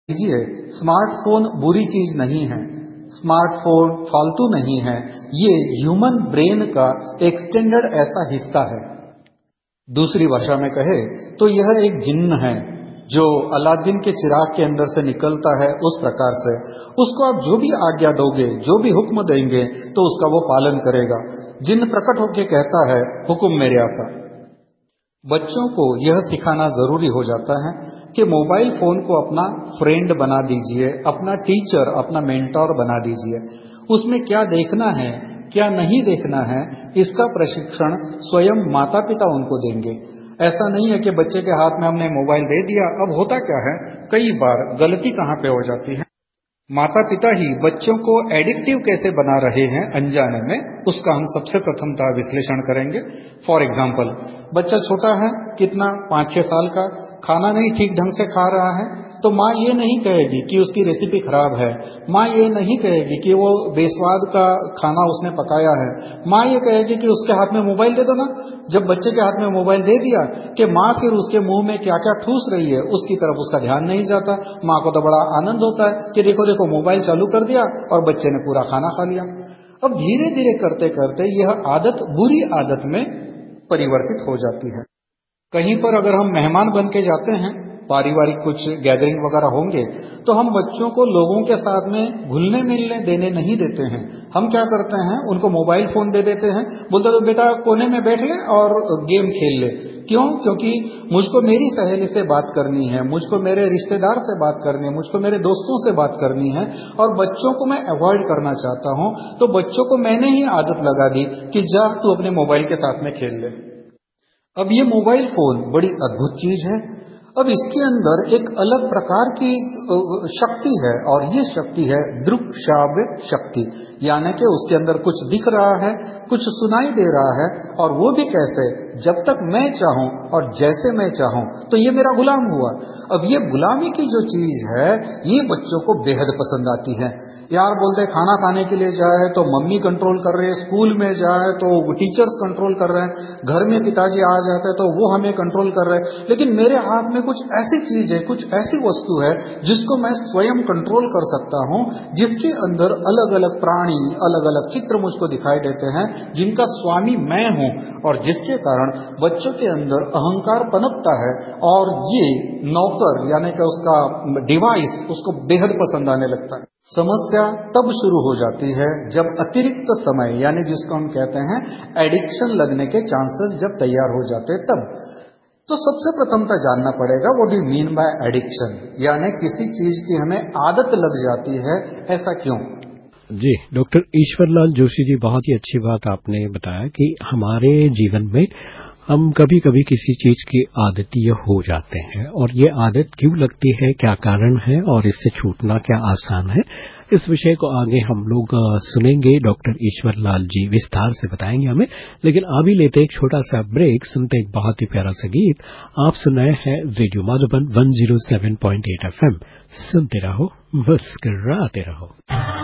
लीजिए, स्मार्टफोन बुरी चीज नहीं है, स्मार्टफोन फालतू नहीं है, ये ह्यूमन ब्रेन का एक्सटेंडेड ऐसा हिस्सा है। दूसरी भाषा में कहे तो यह एक जिन्न है जो अलादीन के चिराग के अंदर से निकलता है। उस प्रकार से उसको आप जो भी आज्ञा दोगे, जो भी हुक्म देंगे, तो उसका वो पालन करेगा। जिन्न प्रकट होकर कहता है, हुक्म मेरे आका। बच्चों को यह सिखाना जरूरी हो जाता है कि मोबाइल फोन को अपना फ्रेंड बना दीजिए, अपना टीचर, अपना मेंटोर बना दीजिए। उसमें क्या देखना है, क्या नहीं देखना है, इसका प्रशिक्षण स्वयं माता पिता उनको देंगे। ऐसा नहीं है कि बच्चे के हाथ में हमने मोबाइल दे दिया। अब होता क्या है, कई बार गलती कहां पे हो जाती है, माता पिता ही बच्चों को एडिक्टिव कैसे बना रहे हैं अनजाने में, उसका हम सबसे प्रथमतः विश्लेषण करेंगे। फॉर एग्जाम्पल, बच्चा छोटा है, कितना 5-6 साल का, खाना नहीं ठीक ढंग से खा रहा है, तो माँ ये नहीं कहेगी कि उसकी रेसिपी खराब है, माँ ये नहीं कहेगी कि वो बेस्वाद का खाना उसने पकाया है, माँ ये कहेगी कि उसके हाथ में मोबाइल दे दो ना। जब बच्चे के हाथ में मोबाइल दे दिया कि माँ फिर उसके मुंह में क्या क्या ठूस रही है, उसकी तरफ उसका ध्यान नहीं जाता। माँ को तो बड़ा आनंद होता है कि देखो देखो मोबाइल चालू कर दिया और बच्चे ने पूरा खाना खा लिया। अब धीरे धीरे करते करते यह आदत बुरी आदत में परिवर्तित हो जाती है। कहीं पर अगर हम मेहमान बन के जाते हैं, पारिवारिक कुछ गैदरिंग वगैरह होंगे, तो हम बच्चों को लोगों के साथ में घुलने मिलने देने नहीं देते हैं। हम क्या करते हैं, उनको मोबाइल फोन दे देते हैं, बोलते तो बेटा कोने में बैठ ले और गेम खेल ले। क्यों? क्योंकि मुझको मेरी सहेली से बात करनी है, मुझको मेरे रिश्तेदार से बात करनी है, मुझको मेरे दोस्तों से बात करनी है, और बच्चों को मैं अवॉइड करना चाहता हूं। तो बच्चों को मैंने ही आदत लगा दी कि जा तू अपने मोबाइल के साथ में खेल ले। अब ये मोबाइल फोन बड़ी अद्भुत चीज है। अब इसके अंदर एक अलग प्रकार की शक्ति है, और ये शक्ति है दृक् श्राव्य शक्ति, यानी कि उसके अंदर कुछ दिख रहा है, कुछ सुनाई दे रहा है, और वो भी कैसे, जब तक मैं चाहूं और जैसे मैं चाहूं, तो ये मेरा गुलाम हुआ। अब ये गुलामी की जो चीज है, ये बच्चों को बेहद पसंद आती है। यार बोलते खाना खाने के लिए जाए तो मम्मी कंट्रोल कर रहे हैं, स्कूल में जाए तो टीचर्स कंट्रोल कर रहे हैं, घर में पिताजी आ जाते हैं तो वो हमें कंट्रोल कर रहे हैं, लेकिन मेरे हाथ में कुछ ऐसी चीज है, कुछ ऐसी वस्तु है जिसको मैं स्वयं कंट्रोल कर सकता हूं, जिसके अंदर अलग अलग प्राणी, अलग अलग चित्र मुझको दिखाई देते हैं, जिनका स्वामी मैं हूं, और जिसके कारण बच्चों के अंदर अहंकार पनपता है, और ये नौकर यानी कि उसका डिवाइस उसको बेहद पसंद आने लगता है। समस्या तब शुरू हो जाती है जब अतिरिक्त समय, यानी जिसको हम कहते हैं एडिक्शन लगने के चांसेस जब तैयार हो जाते हैं तब। तो सबसे प्रथम तो जानना पड़ेगा what do mean by addiction, यानी किसी चीज की हमें आदत लग जाती है, ऐसा क्यों? जी, डॉक्टर ईश्वरलाल जोशी जी, बहुत ही अच्छी बात आपने बताया कि हमारे जीवन में हम कभी कभी किसी चीज की आदती हो जाते हैं, और ये आदत क्यों लगती है, क्या कारण है, और इससे छूटना क्या आसान है। इस विषय को आगे हम लोग सुनेंगे, डॉक्टर ईश्वरलाल जी विस्तार से बताएंगे हमें। लेकिन अभी लेते एक छोटा सा ब्रेक, सुनते एक बहुत ही प्यारा सा गीत। आप सुनाए हैं रेडियो माधुबन 107.8 FM। सुनते रहो, मुस्कुराते रहो।